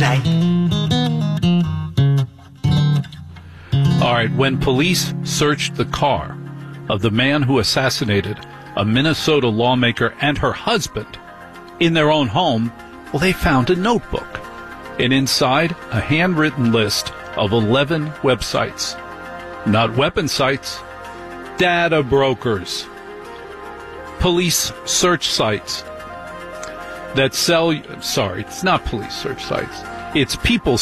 Monday. All right, when police searched the car of the man who assassinated a Minnesota lawmaker and her husband in their own home, well, they found a notebook. And inside, a handwritten list of 11 websites. Not weapon sites, data brokers, police search sites that sell, sorry, it's not police search sites. It's people